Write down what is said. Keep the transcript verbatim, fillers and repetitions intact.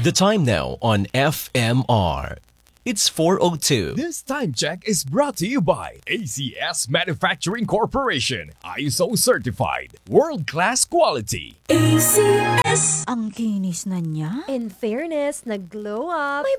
The time now on F M R. It's four oh two. This time check is brought to you by A C S Manufacturing Corporation. I S O certified. World-class quality. A C S. Ang kinis na niya. In fairness, nag-glow up. May